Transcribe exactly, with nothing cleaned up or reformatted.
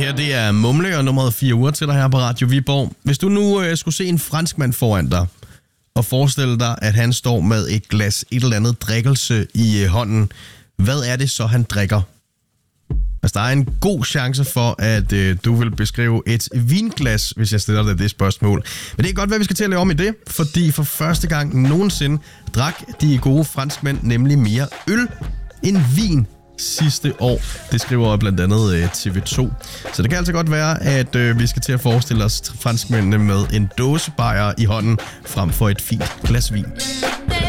her, det er Mumle og nummeret fire uger til dig her på Radio Viborg. Hvis du nu øh, skulle se en franskmand foran dig, og forestille dig, at han står med et glas, et eller andet drikkelse i øh, hånden, hvad er det så, han drikker? Altså, der er en god chance for, at øh, du vil beskrive et vinglas, hvis jeg stiller dig det spørgsmål. Men det kan godt være, vi skal til at lave om i det, fordi for første gang nogensinde drak de gode franskmænd nemlig mere øl end vin sidste år. Det skriver blandt andet øh, T V to. Så det kan altså godt være, at øh, vi skal til at forestille os franskmændene med en dåse bajer i hånden, frem for et fint glas vin.